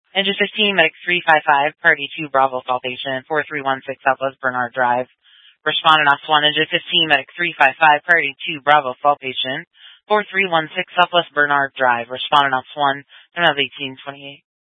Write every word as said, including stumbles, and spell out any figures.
Engine fifteen, Medic three five five, Party two, Bravo, Fall Patient, four three one six Southwest Bernard Drive. Responding off one, Engine fifteen, Medic three five five, Party two, Bravo, Fall Patient, four three one six Southwest Bernard Drive. Responding off one, eighteen twenty-eight.